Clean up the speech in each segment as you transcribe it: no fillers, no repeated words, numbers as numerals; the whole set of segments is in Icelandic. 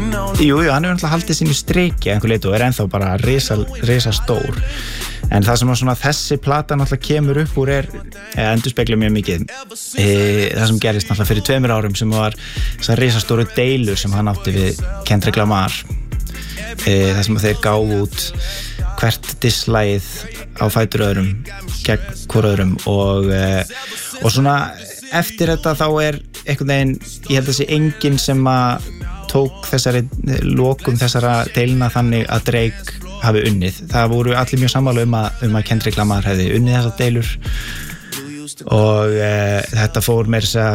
Jú, hann hefur náttúrulega haldið sínu striki einhver leyti og ennþá bara risa stór. En það sem svona þessi plata náttúrulega kemur upp úr endurspeglar mjög mikið það sem gerist náttúrulega fyrir 2 árum sem var þessar risastóru deilur sem hann átti við Kendrick Lamar. Það sem þeir gáfu út hvert disslagið á fætur öðrum gegn hvor öðrum og svona eftir þetta þá einhvern veginn, ég held að sé enginn sem að tók þessari lokum þessara deilna þannig að Drake hafi unnið. Það voru allir mjög sammála um að Kendrick Lamar hefði unnið þessar deilur og þetta fór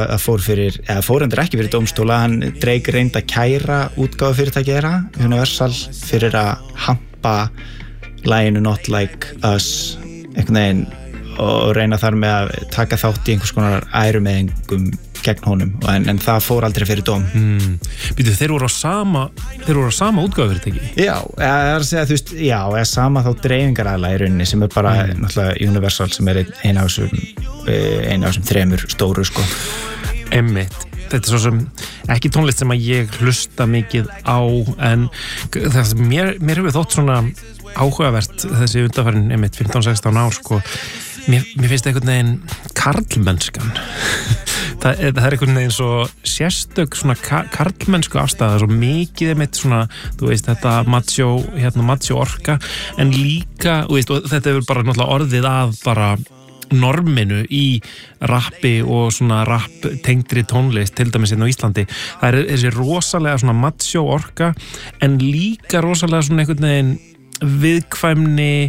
endur ekki fyrir dómstóla. Drake reyndi að kæra útgáfu fyrirtæki þeirra, Universal, fyrir að hampa laginu Not Like Us einhvern veginn og reyna þar með að taka þátt í einhvers konar ærumeðingum gegn honum en það fór aldrei fyrir dóm. Býtu, þeir voru á sama útgáfufyrirtæki? Já, það að segja, þú veist, já, eða sama þá dreifingaraðla í rauninni sem bara náttúrulega Universal sem einn af þessum 3 stóru, sko. Einmitt. Þetta svo sem ekki tónlist sem að ég hlusta mikið á en það sem mér hefur þótt svona áhugavert þessi undanfarin einmitt 15-16 ár, sko. Mér finnst einhvern veginn karlmennskan það einhvern veginn svo sérstök svona karlmennsku afstæða, svo mikið einmitt svona, þú veist, þetta macho orka, en líka, þú veist, og þetta hefur bara náttúrulega orðið að bara norminu í rappi og svona rapp tengdri tónlist, til dæmis á Íslandi. Það þessi rosalega svona macho orka, en líka rosalega svona einhvern veginn viðkvæmni,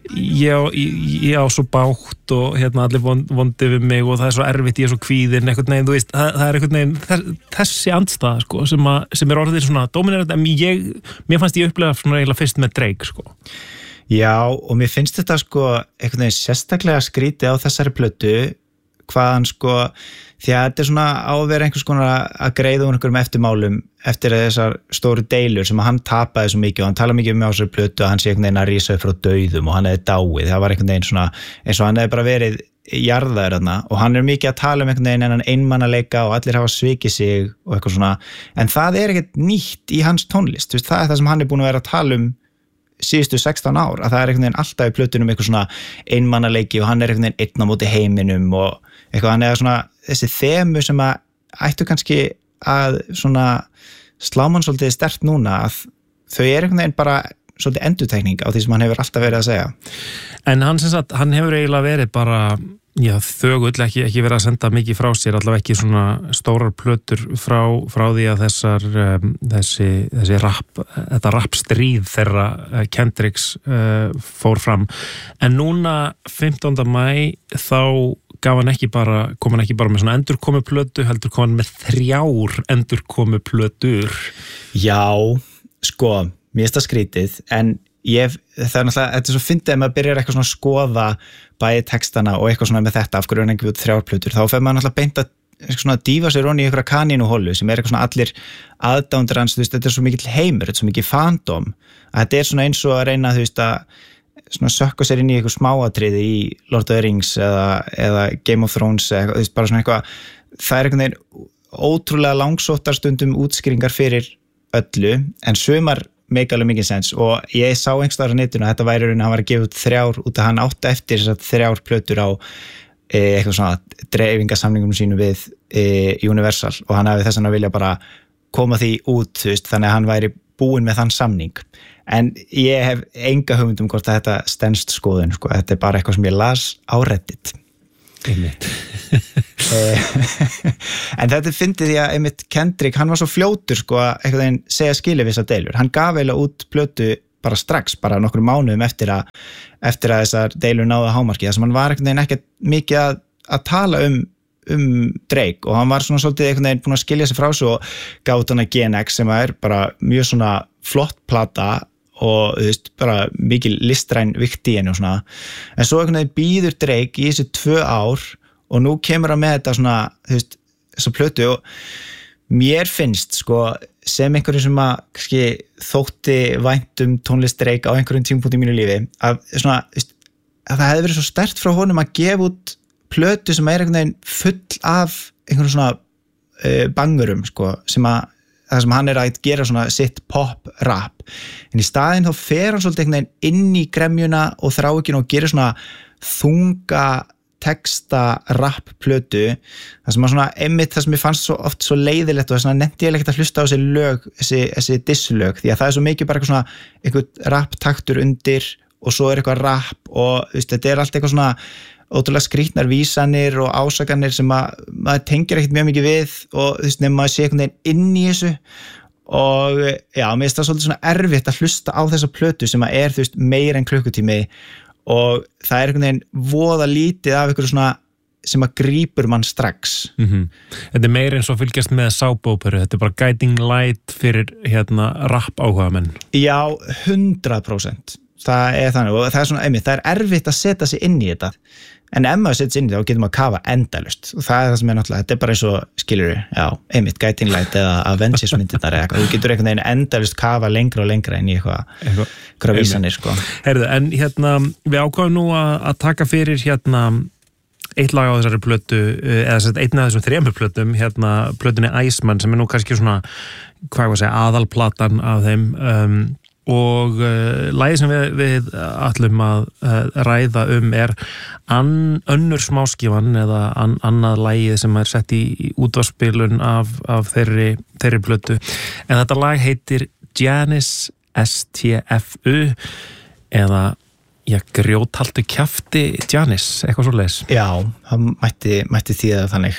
ég á svo bágt og allir vondi við mig og það svo erfitt, ég svo kvíðin einhvern veginn, þú veist, það einhvern veginn þessi andstæða, sko, sem orðið svona dominerandi, en mér fannst ég upplega svona eiginlega fyrst með Drake, sko. Já, og mér finnst þetta, sko, einhvern veginn sérstaklega skrítið á þessari plötu, hvaðan, sko, því að þetta svona á að vera einhvers konar að greiða úr einhverjum eftirmálum eftir þessar stóru deilur sem að hann tapaði svo mikið og hann tala mikið á þessari plötu að hann sé einhvern veginn að rísa upp frá dauðum og hann hefði dáið. Það var einhvern veginn svona eins og hann hefði bara verið jarðaður þarna og hann mikið að tala einhvern veginn en hann einmannaleika og allir hafa svikið sig og eitthvað svona, en það ekkert nýtt í hans tónlist, þú veist, það það sem hann búin að vera að tala síðustu 16 ár, að það einhvern veginn alltaf í plötunum eitthvað svona einmannaleiki og hann einhvern veginn einn á móti heiminum og eitthvað, hann svona þessi þemu sem að ættu kannski að svona slá mann svolítið sterkt núna, að þau einhvern veginn bara svolítið endurtekning á því sem hann hefur alltaf verið að segja. En hann hefur eiginlega verið bara þögull, ekki verið að senda mikið frá sér, allavega ekki svona stórar plötur frá því að þessi þetta rappstríð þeirra Kendricks fór fram. En núna 15. maí þá kom hann ekki bara með svona endurkomuplötu, heldur kom hann með 3 endurkomuplötur. Já, sko, mér finnst það skrítið, en það náttúrulega, þetta svo fyndið að maður byrjar eitthvað svona að skoða bæði textana og eitthvað svona með þetta, af hverju hann ekki út 3 plötur, þá fer maður náttúrulega beint að dífa sér onni í einhverja kanínuholu sem eitthvað svona allir aðdándur hans, þú veist, þetta svo mikill heimur, þetta svo mikið fandom, að þetta svona eins og að reyna, þú veist, að svona sökka sér inn í eitthvað smáatriði í Lord of the Rings eða Game of Thrones eða, þú veist, bara svona eitthvað, það einhvern veginn ótrúlega langsóttar stundum útskýringar fyrir öllu, en sumar make alveg mikið sens og ég sá einhverstaðar á netinu að þetta væri hann var að gefa út 3 út að hann átti eftir þessar 3 plötur á eitthvað svona dreifingasamningum sínu við Universal og hann hafi þess að vilja bara koma því út, þú veist, þannig að hann væri búinn með þann samning, en ég hef enga hugmynd hvort að þetta stenst skoðun, sko, þetta bara eitthvað sem ég las á Reddit. En þetta fyndið því að einmitt Kendrick, hann var svo fljótur, sko, að einhvern veginn segja skilið við þessar deilur, hann gaf eiginlega út plötu bara strax, bara nokkrum mánuðum eftir að þessar deilur náðu hámarki, þess að hann var einhvern veginn ekkert mikið að tala um Drake og hann var svona svolítið einhvern veginn búin að skilja sig frá svo og gaf út hana GNX sem bara mjög svona flott plata og þú veist, bara mikil listræn vikt í henni og svona, en svo einhvern veginn býður Drake í þessi 2 ár og nú kemur hann með þetta svona, þú veist, þessa plötu og mér finnst, sko, sem einhverju sem að kannski þótti vænt tónlist Drake á einhverjum tímapunkti í mínu lífi, að svona, þú veist, að það hefði verið svo sterkt frá honum að gefa út plötu sem einhvern veginn full af einhverjum svona bangurum, sko, sem að það sem hann að gera svona sitt pop-rap en í staðinn þá fer hann svolítið einhvern veginn inn í gremjuna og þráhyggju og gerir svona þunga texta rap-plötu það sem svona einmitt það sem ég fannst svo oft svo leiðilegt og þess vegna nefndi ég ekkert að hlusta á þessi lög, þessi disslög því að það svo mikið bara eitthvað rap-taktur undir og svo eitthvað rap og þetta allt eitthvað svona ótrúlega skrýtnar vísanir og ásakanir sem maður tengir ekkert mjög mikið við og nefnum maður sé einhvern veginn inn í þessu og já, mér finnst það svolítið svona erfitt að hlusta á þessa plötu sem meira en klukkutími og það einhvern veginn voða lítið af einhverju svona sem grípur mann strax Þetta meira eins og fylgjast með sápóperu, þetta bara guiding light fyrir rap áhugamenn Já, 100% það þannig og það svona einmitt, það erfitt að setja sig inn í þetta en ef maður setja sig inn í þetta þá getur maður að kafa endalaust og það það sem náttúrulega, þetta bara eins og skilur já, einmitt guiding light eða Avengers myndirnar eða eitthvað, þú getur einhvern veginn endalaust kafa lengra og lengra inn í eitthvað vísanir sko. Heyrðu, en við ákváðum nú að taka fyrir eitt lag á þessari plötu eða einn af þessum 3 plötum plötunni Iceman sem nú kannski svona hvað var að segja, aðalplatan af þeim og lagið sem við ætlum að ræða er önnur smáskífan eða annað lagið sem sett í útvarpsspilun af þeirri plötu en þetta lag heitir Janis STFU eða grjóthaltu kjafti Janis, eitthvað svoleiðis Já, það mætti þýða þannig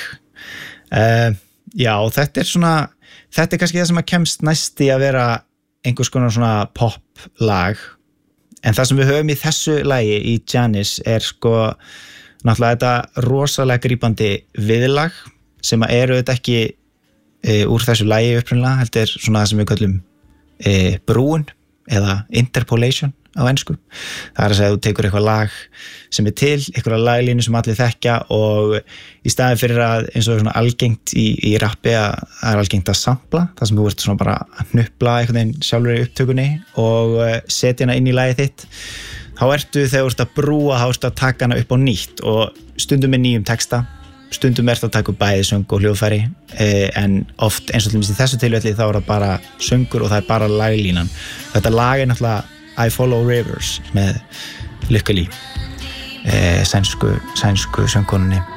Já, þetta kannski það sem kemst næst í að vera einhvers konar svona pop-lag en það sem við höfum í þessu lagi í Janis náttúrulega þetta rosalega grípandi viðlag sem eru þetta ekki úr þessu lagi upprunalega, heldur svona það sem við kallum brúin eða interpolation á ensku. Það að segja að þú tekur eitthvað lag sem til, eitthvað laglínu sem allir þekkja og í staðin fyrir að eins og svona algengt í rappi að það algengt að sampla, það sem þú ert svona bara að hnupla einhvern veginn sjálfur í upptökunni og setja hana inn í lagið þitt, þá ertu þegar þú ert að brúa, þá ertu að taka hana upp á nýtt og stundum með nýjum texta, stundum ertu að taka upp bæði söng og hljóðfæri en oft eins og til í þessu tilfelli þá það bara söngur og það bara laglínan. Þetta lag náttúrulega I Follow Rivers með Lykke Li sænsku söngkonunni